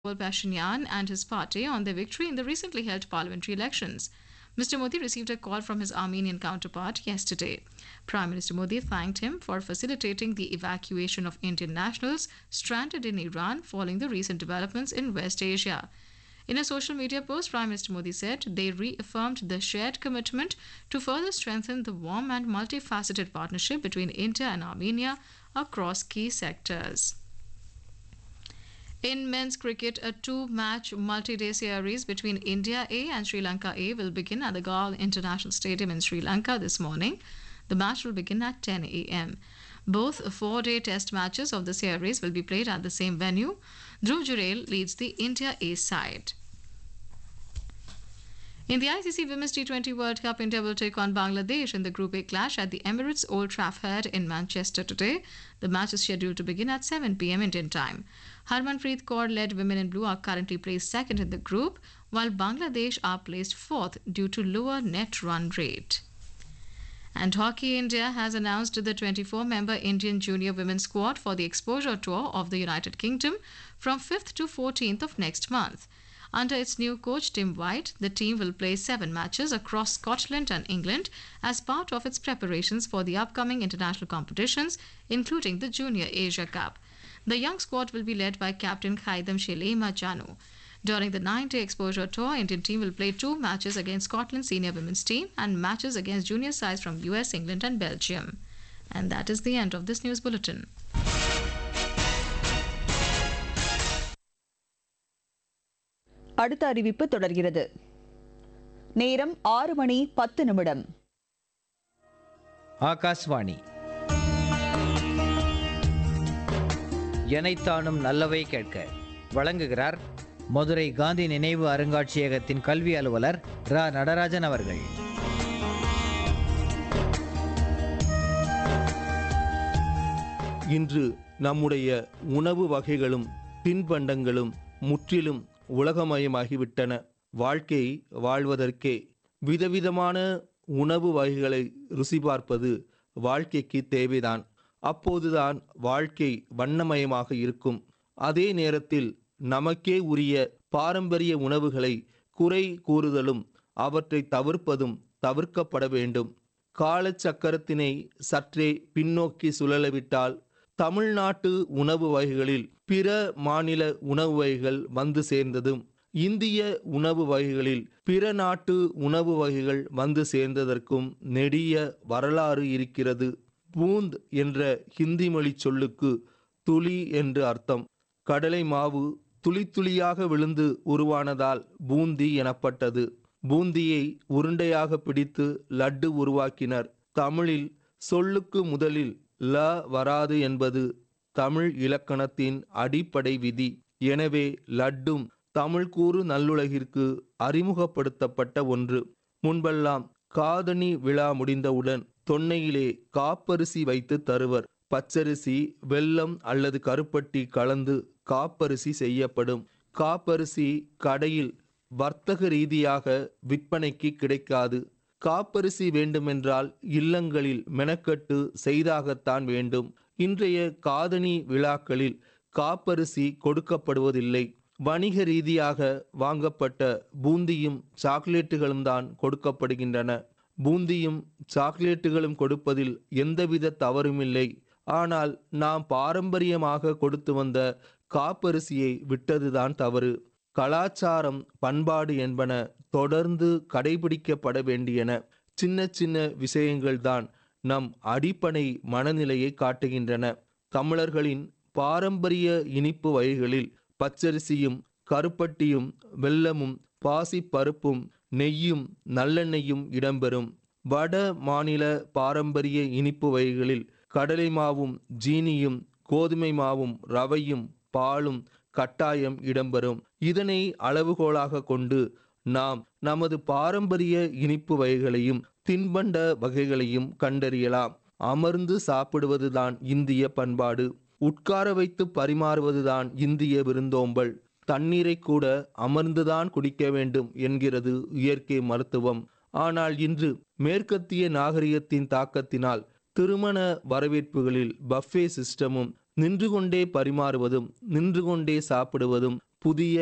Pashinyan and his party on their victory in the recently held parliamentary elections. Mr. Modi received a call from his Armenian counterpart yesterday. Prime Minister Modi thanked him for facilitating the evacuation of Indian nationals stranded in Iran following the recent developments in West Asia. In a social media post, Prime Minister Modi said they reaffirmed the shared commitment to further strengthen the warm and multifaceted partnership between India and Armenia across key sectors. In men's cricket, a two-match multi-day series between India A and Sri Lanka A will begin at the Galle International Stadium in Sri Lanka this morning. The match will begin at 10 a.m. Both four-day test matches of the series will be played at the same venue. Dhruv Jurel leads the India A side. In the ICC Women's T20 World Cup, India will take on Bangladesh in the Group A clash at the Emirates Old Trafford in Manchester today. The match is scheduled to begin at 7 p.m. Indian time. Harmanpreet Kaur-led Women in Blue are currently placed second in the group, while Bangladesh are placed fourth due to lower net run rate. And Hockey India has announced the 24-member Indian junior women's squad for the exposure tour of the United Kingdom from 5th to 14th of next month. Under its new coach Tim White, the team will play 7 matches across Scotland and England as part of its preparations for the upcoming international competitions, including the Junior Asia Cup. The young squad will be led by captain Khaidam Shelema Janu. During the 9-day exposure tour, Indian team will play 2 matches against Scotland's senior women's team and matches against junior sides from US, England and Belgium. And that is the end of this news bulletin. அடுத்த அறிவிப்பு தொடர்கிறது. நேரம் 6:10. ஆகாஷ்வாணி. எனைத்தானும் நல்லவை கேட்க வழங்குகிறார் மதுரை காந்தி நினைவு அருங்காட்சியகத்தின் கல்வி அலுவலர் ரா நடராஜன் அவர்கள். இன்று நம்முடைய உணவு வகைகளும் தின்பண்டங்களும் முற்றிலும் உலகமயமாகிவிட்டன. வாழ்க்கை வாழ்வதற்கே விதவிதமான உணவு வகைகளை ருசி பார்ப்பது வாழ்க்கைக்கு தேவைதான். அப்போதுதான் வாழ்க்கை வண்ணமயமாக இருக்கும். அதே நேரத்தில் நமக்கே உரிய பாரம்பரிய உணவுகளை குறை கூறுதலும் அவற்றை தவிர்ப்பதும் தவிர்க்கப்பட வேண்டும். காலச்சக்கரத்தினை சற்றே பின்னோக்கி சுழலவிட்டால் தமிழ்நாட்டு உணவு வகைகளில் பிற மாநில உணவு வகைகள் வந்து சேர்ந்ததும், இந்திய உணவு வகைகளில் பிற நாட்டு உணவு வகைகள் வந்து சேர்ந்ததற்கும் நெடிய வரலாறு இருக்கிறது. பூந்த் என்ற ஹிந்தி மொழி சொல்லுக்கு துளி என்று அர்த்தம். கடலை மாவு துளி துளியாக விழுந்து உருவானதால் பூந்தி எனப்பட்டது. பூந்தியை உருண்டையாக பிடித்து லட்டு உருவாக்கினர். தமிழில் சொல்லுக்கு முதலில் ல வராது என்பது தமிழ் இலக்கணத்தின் அடிப்படை விதி. எனவே லட்டும் தமிழ் கூறு நல்லுலகிற்கு அறிமுகப்படுத்தப்பட்ட ஒன்று. முன்பெல்லாம் காதணி விழா முடிந்தவுடன் தொன்னையிலே காப்பரிசி வைத்து தருவர். பச்சரிசி, வெல்லம் அல்லது கருப்பட்டி கலந்து காப்பரிசி செய்யப்படும். காப்பரிசி கடையில் வர்த்தக ரீதியாக விற்பனைக்கு கிடைக்காது. காப்பரிசி வேண்டுமென்றால் இல்லங்களில் மெனக்கட்டு செய்தாகத்தான் வேண்டும். இன்றைய காதணி விழாக்களில் காப்பரிசி கொடுக்கப்படுவதில்லை. வணிக ரீதியாக வாங்கப்பட்ட பூந்தியும் சாக்லேட்டுகளும் தான் கொடுக்கப்படுகின்றன. பூந்தியும் சாக்லேட்டுகளும் கொடுப்பதில் எந்தவித தவறுமில்லை. ஆனால் நாம் பாரம்பரியமாக கொடுத்து வந்த காப்பரிசியை விட்டதுதான் தவறு. கலாச்சாரம், பண்பாடு என்பன தொடர்ந்து கடைபிடிக்கப்பட வேண்டியன. சின்ன சின்ன விஷயங்கள்தான் நம் அடிப்படை மனநிலையை காட்டுகின்றன. தமிழர்களின் பாரம்பரிய இனிப்பு வகைகளில் பச்சரிசியும் கருப்பட்டியும் வெல்லமும் பாசி பருப்பும் நெய்யும் நல்லெண்ணெயும் இடம்பெறும். வட மாநில பாரம்பரிய இனிப்பு வகைகளில் கடலை மாவும் ஜீனியும் கோதுமை மாவும் ரவையும் பாலும் கட்டாயம் இடம்பெறும். இதனை அளவுகோலாக கொண்டு நாம் நமது பாரம்பரிய இனிப்பு வகைகளையும் தின்பண்ட வகைகளையும் கண்டறியலாம். அமர்ந்து சாப்பிடுவதுதான் இந்திய பண்பாடு. உட்கார வைத்து பரிமாறுவதுதான் இந்திய விருந்தோம்பல். தண்ணீரை கூட அமர்ந்துதான் குடிக்க வேண்டும் என்கிறது இயற்கை மருத்துவம். ஆனால் இன்று மேற்கத்திய நாகரிகத்தின் தாக்கத்தினால் திருமண வரவேற்புகளில் பஃபே சிஸ்டமும், நின்று கொண்டே பரிமாறுவதும் நின்று கொண்டே சாப்பிடுவதும் புதிய